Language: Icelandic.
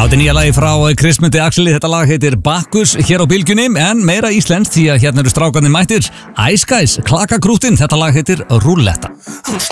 Þetta er nýja lagi frá Kristmundi Axeli. Þetta lag heitir Bakkus hér á Bylgjunni, en meira íslenskt því að hérna eru strákarnir mættir. Ice Guys, Klaka Krútin. Þetta lag heitir Rúlletta.